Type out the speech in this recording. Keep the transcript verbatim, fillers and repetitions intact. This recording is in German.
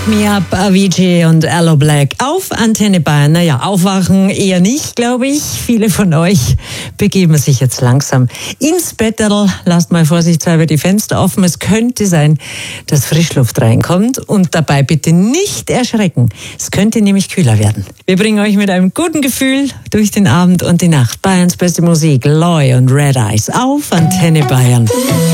Wake Me Up, Avicii und Aloe Blacc auf Antenne Bayern. Naja, aufwachen eher nicht, glaube ich. Viele von euch begeben sich jetzt langsam ins Bett. Lasst mal vorsichtshalber die Fenster offen. Es könnte sein, dass Frischluft reinkommt. Und dabei bitte nicht erschrecken. Es könnte nämlich kühler werden. Wir bringen euch mit einem guten Gefühl durch den Abend und die Nacht. Bayerns beste Musik, Loy und Red Eyes auf Antenne Bayern.